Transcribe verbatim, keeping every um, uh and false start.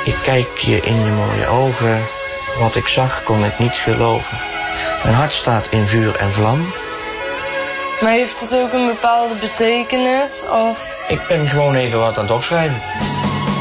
Ik kijk je in je mooie ogen. Wat ik zag kon ik niet geloven. Mijn hart staat in vuur en vlam. Maar heeft het ook een bepaalde betekenis? Of? Ik ben gewoon even wat aan het opschrijven.